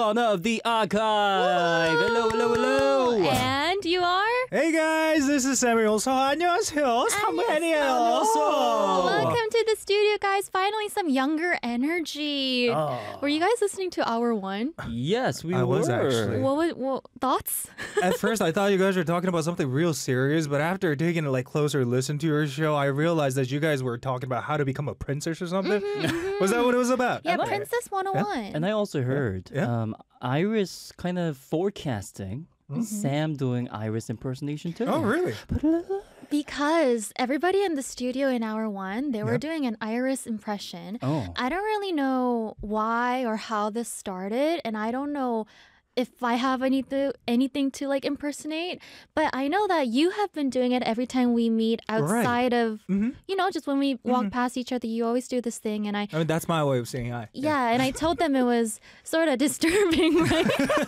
Son of the Archive. Hello, hello, hello. And you are? Hey guys, this is Samuel. So 안녕하세요. 사무엘이에요. Welcome to the studio, guys. Finally, some younger energy. Were you guys listening to Hour 1? Yes, we I were. was actually. What thoughts? At first, I thought you guys were talking about something real serious, but after taking a closer listen to your show, I realized that you guys were talking about how to become a princess or something. Was that what it was about? Yeah, Princess 101. And I also heard Yeah. Iris kind of forecasting. Sam doing Iris impersonation too. Oh, really? Because everybody in the studio in Hour 1, they were doing an Iris impression. Oh. I don't really know why or how this started, and I don't know if I have anything to impersonate, but I know that you have been doing it every time we meet outside of, just when we walk past each other, you always do this thing, and I mean, that's my way of saying hi. Yeah, and I told them it was sort of disturbing, right?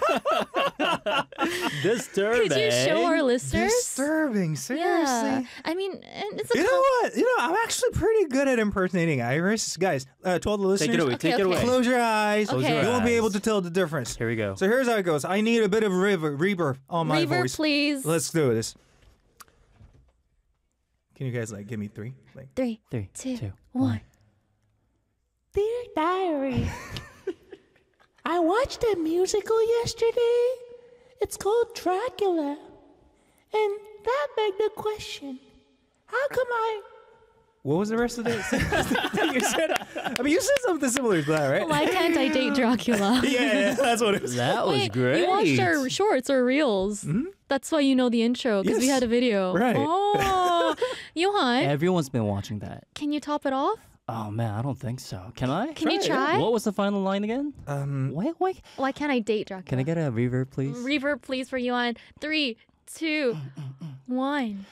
Disturbing. Could you show our listeners? Disturbing, seriously. Yeah, I mean, and it's a You know what? I'm actually pretty good at impersonating Iris. Guys, to all the listeners, Take it away. Okay, Take it okay. away. close your eyes. Okay. You won't be eyes. able to tell the difference. Here we go. So here's how it goes. I need a bit of reverb on my Reverb, voice. please. Let's do this. Can you guys give me three? 3, Three, 2, two, 1. Dear Diary, I watched a musical yesterday. It's called Dracula. And that begged the question, how come What was the rest of this? You said, I mean, you said something similar to that, right? Why can't I date Dracula? Yeah, that's what it was. That was Wait, great. you watched our shorts or reels. That's why you know the intro, because we Yes. had a video. Right. Oh, Johan, Everyone's been watching that. can you top it off? Oh man, I don't think so. Can I? Can you try? What was the final line again? Wait. Why can't I date Dracula? Can I get a reverb, please? Reverb, please, for Johan. 3, 2, 1.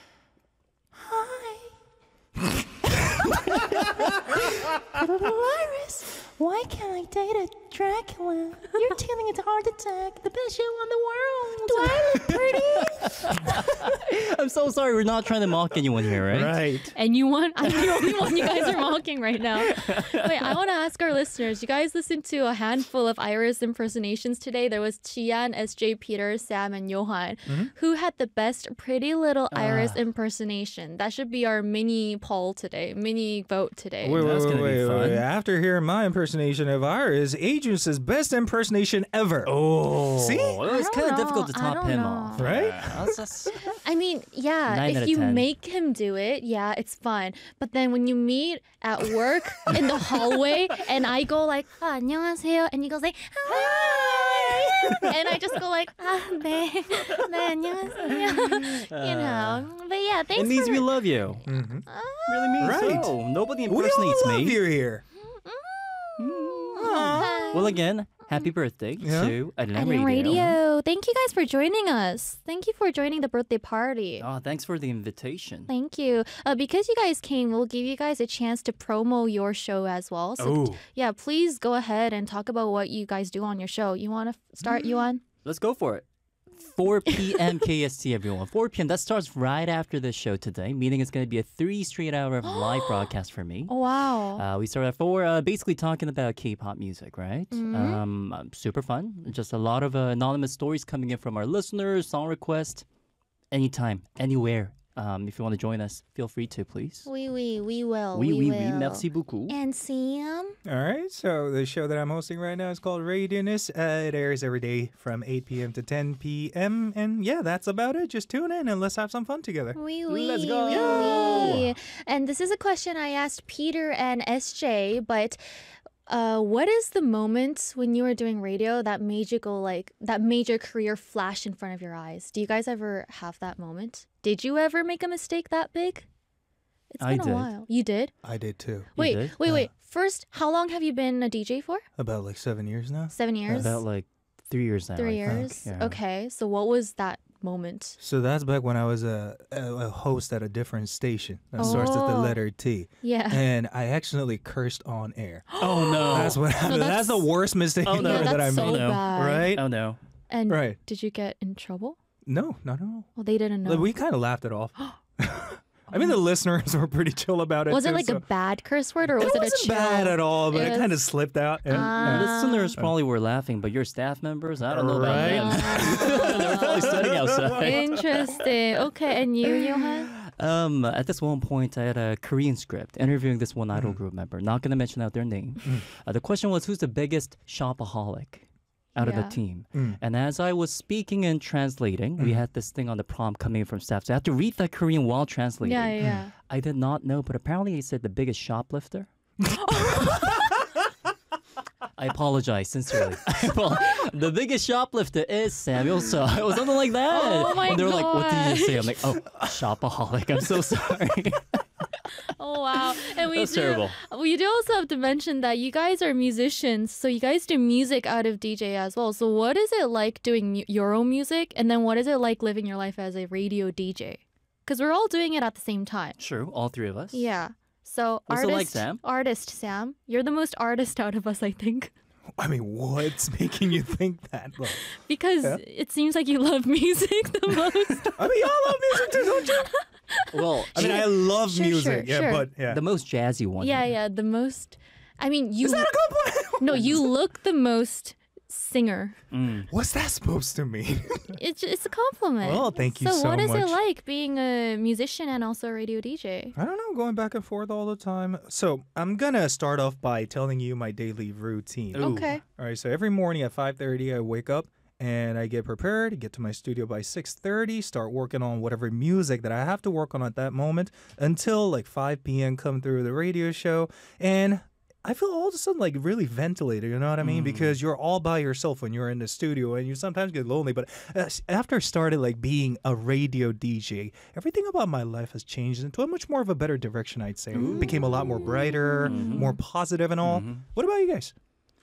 Iris, why can't I date a Dracula? You're dealing a heart attack, the best show on the world. Do I look pretty? I'm so sorry. We're not trying to mock anyone here, right? Right. And you want? I'm the only one you guys are mocking right now. Wait, I want to ask our listeners. You guys listened to a handful of Iris impersonations today. There was Chian, SJ, Peter, Sam, and Johan. Who had the best Pretty Little Iris impersonation? That should be our mini poll today, mini vote today. That's gonna be fun. After hearing my impersonation of Iris, Adrian says best impersonation ever. Oh, See? Well, it's I kind of don't difficult to know. I top don't him know. off. Right? That's I mean, yeah, 9 out if of you 10. make him do it, yeah, it's fun. But then when you meet at work in the hallway and I go like, 안녕하세요, and he goes like, hi, and I just go like, 네, 네, 안녕하세요. You know, but yeah, thanks it means for... we love you. Really means Right. so. Nobody We all impersonates love me. you here. Well, again, happy birthday Yeah. to Adnan And Radio. Radio. Thank you guys for joining us. Thank you for joining the birthday party. Oh, thanks for the invitation. Thank you. Because you guys came, we'll give you guys a chance to promo your show as well. So, yeah, please go ahead and talk about what you guys do on your show. You want to start, Yuan? Let's go for it. 4 p.m. KST, everyone. 4 p.m. That starts right after the show today, meaning it's going to be a 3 straight hour of live broadcast for me. Oh, wow. We start at 4, basically talking about K-pop music, right? Super fun. Just a lot of anonymous stories coming in from our listeners, song requests, anytime, anywhere. If you want to join us, feel free to, please. We will. Oui, we oui, will. merci beaucoup. And Sam? All right, so the show that I'm hosting right now is called Radioness. It airs every day from 8 p.m. to 10 p.m. And yeah, that's about it. Just tune in and let's have some fun together. Let's go. Oui. And this is a question I asked Peter and SJ, but what is the moment when you were doing radio that made you go that made your career flash in front of your eyes? Do you guys ever have that moment? Did you ever make a mistake that big? It's I been a did. while. You did? I did too. Wait. First, how long have you been a DJ for? About 7 years now. 7 years? About 3 years now. 3 I think. years? Yeah. Okay, so what was that moment? So that's back when I was a host at a different station that starts with the Oh. letter T. Yeah. And I accidentally cursed on air. Oh, no. That's what happened. That's the worst mistake Oh, no. Yeah, that I that's so made. no. bad. Right? Oh, no. And Right. did you get in trouble? No, not at all. Well, they didn't know. We kind of laughed it off. I mean, the listeners were pretty chill about it. Was it too, like so. a bad curse word or was It it a wasn't chill? bad at all, but It it kind of was- slipped out. Yeah. The listeners probably were laughing, but your staff members, I don't know about Right. them. They're probably studying outside. Interesting. Okay, and you, Johan? At this one point, I had a Korean script interviewing this one idol group member. Not going to mention out their name. The question was, who's the biggest shopaholic out of the Yeah. team? And as I was speaking and translating, we had this thing on the prompt coming in from staff. So I have to read that Korean while translating. Yeah. I did not know, but apparently he said the biggest shoplifter. I apologize sincerely. The biggest shoplifter is Samuel So. It was something like that. Oh my and they're like, what did you say? gosh. I'm like, oh, shopaholic. I'm so sorry. Oh wow! And That's terrible. We do also have to mention that you guys are musicians, so you guys do music out of DJ as well. So what is it like doing your own music, and then what is it like living your life as a radio DJ? Because we're all doing it at the same time. True, all three of us. Yeah. So What's it like, Sam? Artist Sam, you're the most artist out of us, I think, I mean, what's making you think that? Like, because it seems like you love music the most. I mean, y'all love music too, don't you? Well, I mean, I love Sure, music, sure, yeah, sure. but yeah. the most jazzy one. Yeah, here. yeah, the most. I mean, you. Is that a compliment? No, you look the most singer. What's that supposed to mean? It's a compliment. Well, thank you so so what is it much. like being a musician and also a radio DJ? I don't know, going back and forth all the time. So I'm gonna start off by telling you my daily routine. Ooh. Okay. All right, so every morning at 5:30, I wake up and I get prepared, get to my studio by 6:30, start working on whatever music that I have to work on at that moment until like 5 p.m. come through the radio show, and I feel all of a sudden like really ventilated, you know what I mean? Because you're all by yourself when you're in the studio and you sometimes get lonely. But after I started like being a radio DJ, everything about my life has changed into a much more of a better direction, I'd say. It became a lot more brighter, more positive and all. What about you guys?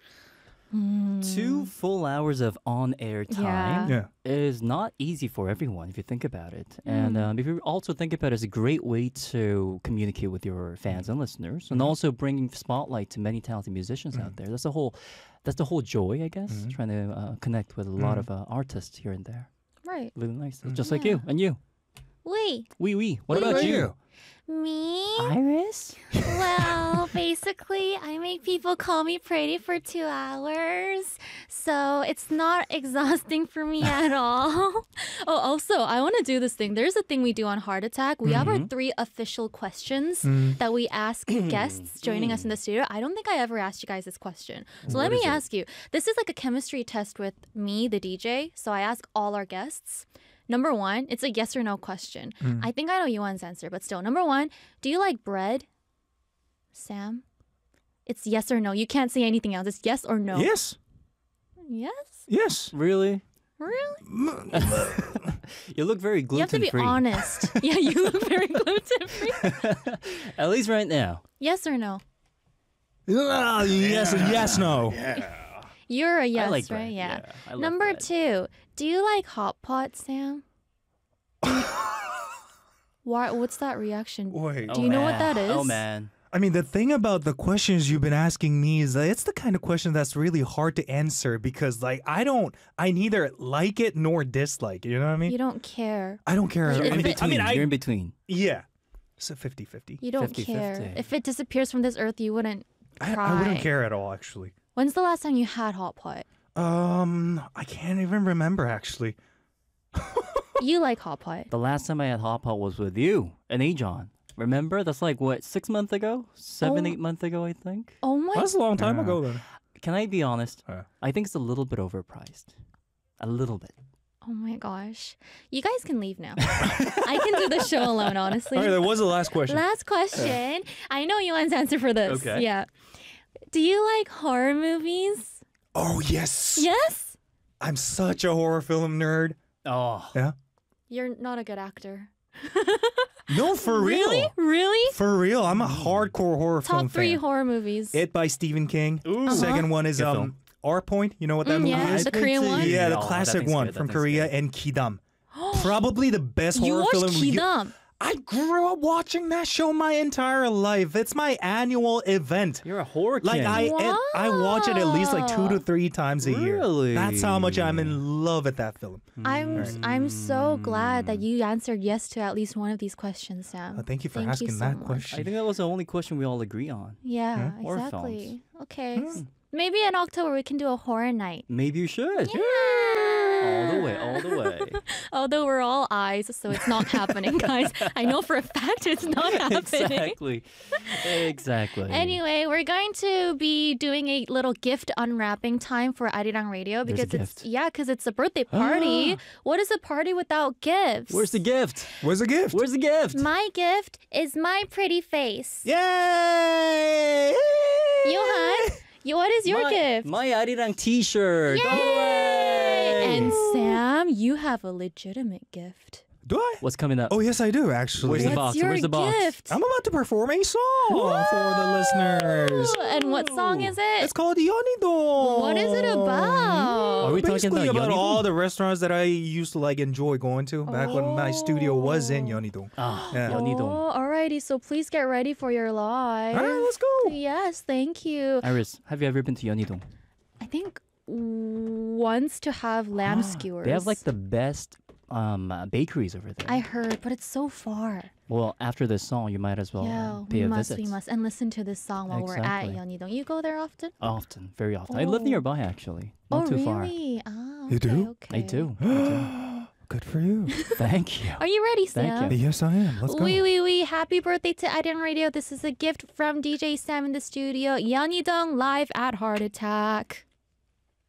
2 full hours of on-air time Yeah. is not easy for everyone if you think about it. And if you also think about it as a great way to communicate with your fans and listeners, and also bringing spotlight to many talented musicians out there. That's the whole joy, I guess. Trying to connect with a lot of artists here and there. Right. Really nice. Just like you and you. Wait, Wee. What about you? me? Iris? Well, basically, I make people call me pretty for 2 hours, so it's not exhausting for me at all. Oh, also, I want to do this thing. There's a thing we do on Heart Attack. We have our 3 official questions that we ask guests joining us in the studio. I don't think I ever asked you guys this question. So let me ask you. This is like a chemistry test with me, the DJ. So I ask all our guests. Number 1, it's a yes or no question. I think I know Yuan's answer, but still. Number 1, do you like bread? Sam? It's yes or no. You can't say anything else. It's yes or no. Yes. Yes? Yes. Really? Really? You look very You have to be gluten-free. honest. Yeah, you look very gluten-free. At least right now. Yes or no? Yes, no. You're a yes, I like right? bread. Yeah. I love Number bread. 2, do you like hot pot, Sam? Why? What's that reaction? Wait. Do you know what that is? Oh, man. I mean, the thing about the questions you've been asking me is that it's the kind of question that's really hard to answer because, like, I neither like it nor dislike it. You know what I mean? You don't care. I don't care. You're in You're in between. Yeah. It's a 50-50. You don't 50-50. care. If it disappears from this earth, you wouldn't cry. I wouldn't care at all, actually. When's the last time you had hot pot? I can't even remember, actually. You like hot pot. The last time I had hot pot was with you and Ajon. Remember? That's like, what, 6 months ago? 7, Oh. 8 months ago, I think? Oh my. That's a long time Yeah. ago, then. Can I be honest? Yeah. I think it's a little bit overpriced. A little bit. Oh my gosh. You guys can leave now. I can do the show alone, honestly. All right, that was the last question. Last question. I know Yuan's answer for this. Okay. Yeah. Do you like horror movies? Oh, yes. Yes? I'm such a horror film nerd. Oh. Yeah. You're not a good actor. No, for real. Really? Really? For real. I'm a hardcore horror film Top 3 fan. horror movies. It by Stephen King. Ooh. Second one is Good film. R Point. You know what that movie yeah, is? the Korean one. Yeah, the Oh, that classic thing's one good, that from thing's Korea good. and Kidam. Probably the best You horror watched film. Kidam. I grew up watching that show my entire life. It's my annual event. You're a horror Like king. I watch it at least like 2 to 3 times a year. Really? That's how much I'm in love with that film. I'm so glad that you answered yes to at least one of these questions, Sam. Thank you for Thank you asking so that much. question. I think that was the only question we all agree on. Yeah, Horror exactly. films. Okay. Maybe in October we can do a horror night. Maybe you should. All the way, all the way. Although we're all eyes, so it's not happening, guys. I know for a fact it's not happening. Exactly. Anyway, we're going to be doing a little gift unwrapping time for Arirang Radio There's a because gift. because it's a birthday party. What is a party without gifts? Where's the gift? Where's the gift? Where's the gift? My gift is my pretty face. Yay! Johan, what is your gift? My Arirang t-shirt. All the way. And Sam, you have a legitimate gift. Do I? What's coming up? Oh, yes, I do, actually. Where's the What's box? your Where's the box? gift? I'm about to perform a song for the listeners. And what song is it? It's called Yeonidong. What is it about? Are we talking Basically about about Yeonidong? all the restaurants that I used to like enjoy going to back when my studio was in Yeonidong. Ah, Yeah. Yeonidong. Oh, alrighty. So please get ready for your live. All right, let's go. Yes, thank you. Iris, have you ever been to Yeonidong? I think once to have lamb skewers. They have like the best bakeries over there. I heard, but it's so far. Well, after this song, you might as well Yeah, pay we a must, visit. we must. And listen to this song while we're at Exactly. Yeonidong. You go there often? Often, very often. I live Oh. nearby actually. Not too far. Really? Ah, You okay, do? Okay. I do. I do. Good for you. Thank you. Are you ready, Thank Sam? you. Yes, I am. Let's go. Wee. Happy birthday to Arirang Radio. This is a gift from DJ Sam in the studio. Yeonidong live at Heart Attack.